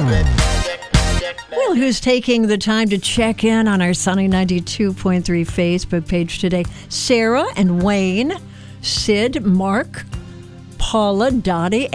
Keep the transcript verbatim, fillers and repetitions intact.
Well, who's taking the time to check in on our Sunny ninety-two point three Facebook page today? Sarah and Wayne, Sid, Mark, Paula, Dottie,